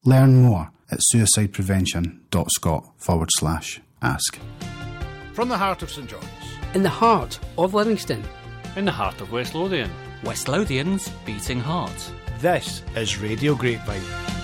Learn more at suicideprevention.scot/ask. From the heart of St John's. In the heart of Livingston. In the heart of West Lothian. West Lothian's beating heart. This is Radio Grapevine.